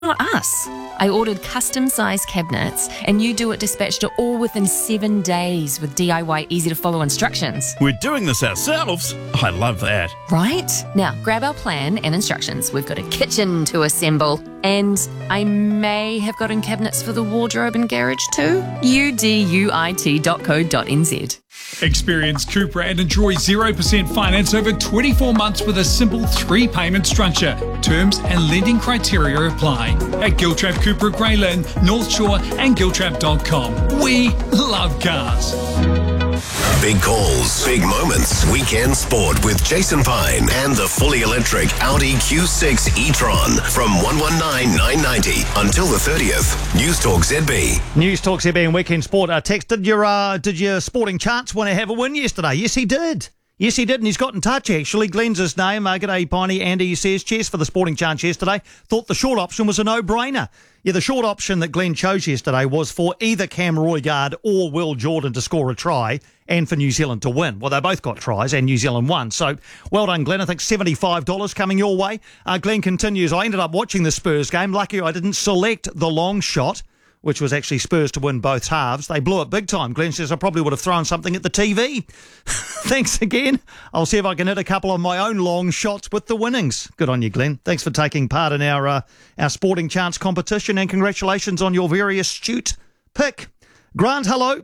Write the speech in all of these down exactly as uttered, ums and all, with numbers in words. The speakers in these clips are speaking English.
not us. I ordered custom-sized cabinets and You Do It dispatched it all within seven days with D I Y easy-to-follow instructions. We're doing this ourselves. I love that. Right? Now, grab our plan and instructions. We've got a kitchen to assemble. And I may have gotten cabinets for the wardrobe and garage too. U D U I T dot co dot n z. Experience Cupra and enjoy zero percent finance over twenty-four months with a simple three-payment structure. Terms and lending criteria apply. At Giltrap Cupra Grey Lynn, North Shore and giltrap dot com. We love cars. Big calls, big moments. Weekend sport with Jason Pine and the fully electric Audi Q six e-tron from one one nine nine ninety until the thirtieth. News Talk Z B. News Talk Z B and Weekend Sport. Uh, text, did your, uh, did your sporting chance want to have a win yesterday? Yes, he did. Yes, he did, and he's got in touch, actually. Glenn's his name. Uh, G'day, Piney. Andy, he says, cheers for the sporting chance yesterday. Thought the short option was a no-brainer. Yeah, the short option that Glenn chose yesterday was for either Cam Roigard or Will Jordan to score a try and for New Zealand to win. Well, they both got tries and New Zealand won. So, well done, Glenn. I think seventy-five dollars coming your way. Uh, Glenn continues, I ended up watching the Spurs game. Lucky I didn't select the long shot, which was actually Spurs to win both halves. They blew it big time. Glenn says I probably would have thrown something at the T V. Thanks again. I'll see if I can hit a couple of my own long shots with the winnings. Good on you, Glenn. Thanks for taking part in our uh, our sporting chance competition, and congratulations on your very astute pick. Grant, hello.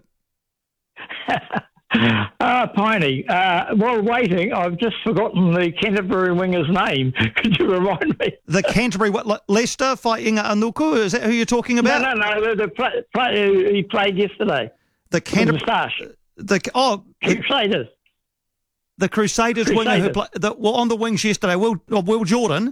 Ah, Piney. Uh, while waiting, I've just forgotten the Canterbury winger's name. Could you remind me? The Canterbury, what, Le- Leicester fighting Anuku? Is that who you're talking about? No, no, no. The, the play, play, he played yesterday. The Canterbury. The oh, Crusaders. The Crusaders, Crusaders. winger who played the, well, on the wings yesterday. Will oh, Will Jordan.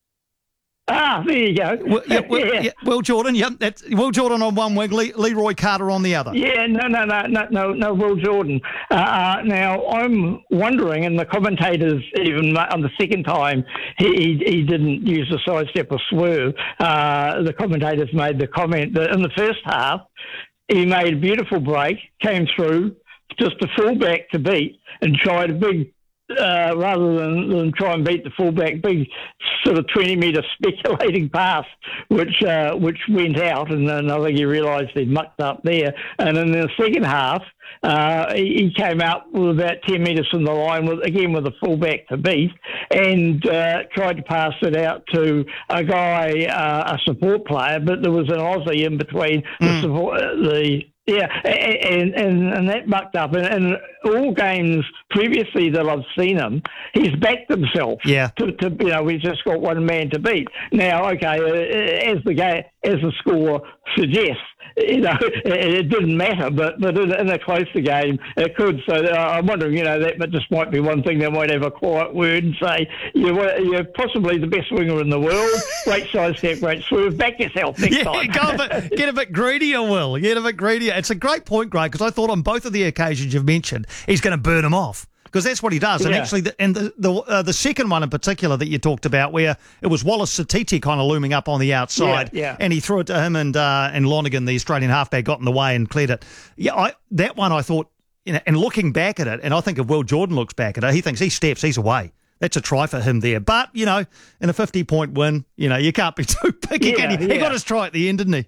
Ah, there you go. Will, yeah, Will, yeah. yeah, Will Jordan. Yep, that's Will Jordan on one wing. Le- Leroy Carter on the other. Yeah, no, no, no, no, no, no. Will Jordan. Uh, uh, now I'm wondering, and the commentators even on the second time he he, he didn't use the sidestep or swerve. Uh, the commentators made the comment that in the first half he made a beautiful break, came through, just a fullback to beat, and tried a big. Uh, rather than, than try and beat the fullback, big sort of twenty metre speculating pass, which uh, which went out, and then I think he realised he'd mucked up there. And in the second half, uh, he, he came out with about ten metres from the line, with again with a fullback to beat, and uh, tried to pass it out to a guy, uh, a support player, but there was an Aussie in between mm. the support, the. Yeah, and, and and that mucked up. And, and all games previously that I've seen him, he's backed himself. Yeah. To, to you know, we've just got one man to beat. Now, okay, uh, as the game, as the score suggests, you know, it, it didn't matter, but but in, in a closer game, it could. So uh, I'm wondering, you know, that just might be one thing they might have a quiet word and say, you're, you're possibly the best winger in the world. Great side step, great swerve. Back yourself next yeah, time. Go a bit, get a bit greedier, Will. Get a bit greedier. It's a great point, Greg, because I thought on both of the occasions you've mentioned, he's going to burn him off. Because that's what he does. And yeah. actually, the, and the the, uh, the second one in particular that you talked about, where it was Wallace Satiti kind of looming up on the outside, yeah, yeah. and he threw it to him, and uh, and Lonergan, the Australian halfback, got in the way and cleared it. Yeah, I, that one I thought, you know, and looking back at it, and I think if Will Jordan looks back at it, he thinks he steps, he's away. That's a try for him there. But, you know, in a fifty-point win, you know, you can't be too picky, yeah, can you? Yeah. He got his try at the end, didn't he?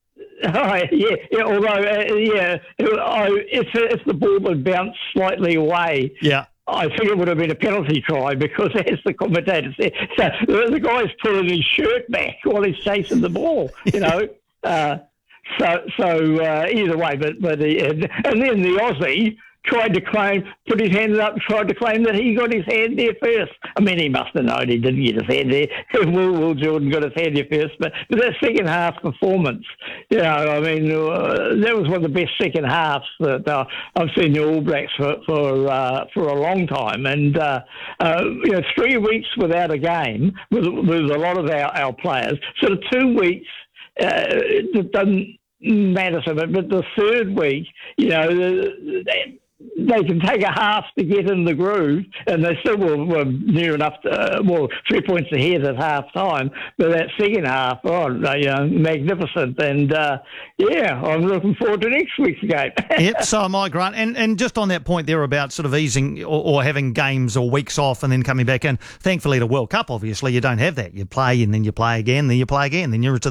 Oh, yeah, yeah, although, uh, yeah, it, I, if, if the ball had bounced slightly away, yeah. I think it would have been a penalty try because, as the commentator said, so the, the guy's pulling his shirt back while he's chasing the ball, you know. uh, so so uh, either way, but, but he, and, and then the Aussie tried to claim, put his hand up, tried to claim that he got his hand there first. I mean, he must have known he didn't get his hand there. Will, Will Jordan got his hand there first. But, but that second half performance, you know, I mean, uh, that was one of the best second halves that uh, I've seen the All Blacks for for, uh, for a long time. And, uh, uh, you know, three weeks without a game with, with a lot of our, our players, sort of two weeks, uh, it doesn't matter so much. But the third week, you know, the, the, they can take a half to get in the groove, and they still were, were near enough to, uh, well, three points ahead at half time. But that second half, oh, they, uh, magnificent. And, uh, yeah, I'm looking forward to next week's game. Yep, so am I, Grant. And and just on that point there about sort of easing or, or having games or weeks off and then coming back in, thankfully the World Cup, obviously, you don't have that. You play and then you play again, then you play again, then you're to